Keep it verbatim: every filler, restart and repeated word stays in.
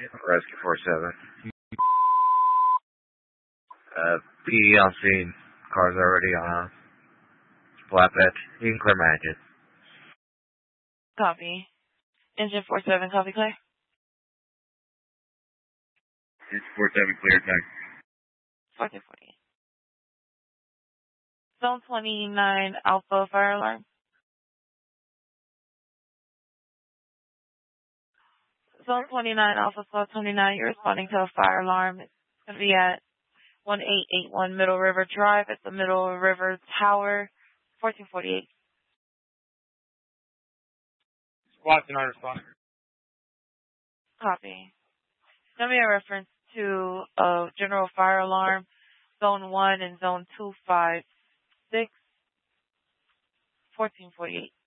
Rescue four seven. Uh, P D on scene. Car's already on. Flatbed. You can clear my engine. Copy. Engine four seven, copy clear. Engine four seven clear, thanks. fourteen forty-eight. Zone twenty-nine, Alpha fire alarm. Zone twenty-nine, Alpha Squad twenty-nine, you're responding to a fire alarm. It's going to be at one eight eight one Middle River Drive at the Middle River Tower, fourteen forty-eight. Squad to non-responder. Copy. Send me a reference to a general fire alarm, Zone one and Zone two five six, fourteen forty-eight.